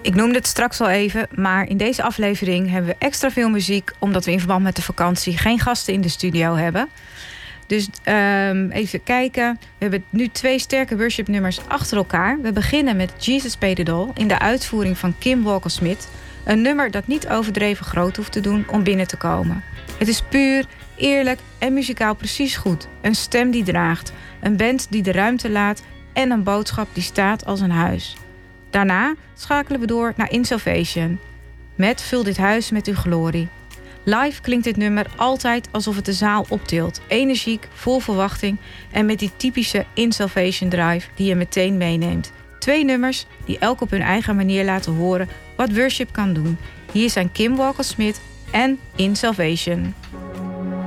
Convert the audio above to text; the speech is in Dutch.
Ik noemde het straks al even, maar in deze aflevering hebben we extra veel muziek, omdat we in verband met de vakantie geen gasten in de studio hebben. Dus even kijken. We hebben nu 2 sterke worshipnummers achter elkaar. We beginnen met Jesus Paid It All in de uitvoering van Kim Walker-Smith. Een nummer dat niet overdreven groot hoeft te doen om binnen te komen. Het is puur, eerlijk en muzikaal precies goed. Een stem die draagt, een band die de ruimte laat en een boodschap die staat als een huis. Daarna schakelen we door naar In Salvation. Met Vul dit huis met uw glorie. Live klinkt dit nummer altijd alsof het de zaal optilt. Energiek, vol verwachting en met die typische In Salvation drive die je meteen meeneemt. 2 nummers die elk op hun eigen manier laten horen wat worship kan doen. Hier zijn Kim Walker-Smith en In Salvation.